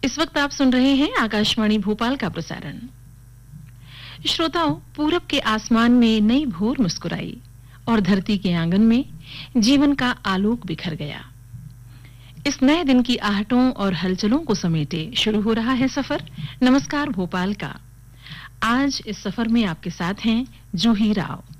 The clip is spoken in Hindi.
इस वक्त आप सुन रहे हैं आकाशवाणी भोपाल का प्रसारण। श्रोताओं, पूरब के आसमान में नई भोर मुस्कुराई और धरती के आंगन में जीवन का आलोक बिखर गया। इस नए दिन की आहटों और हलचलों को समेटे शुरू हो रहा है सफर नमस्कार भोपाल का। आज इस सफर में आपके साथ हैं जूही राव।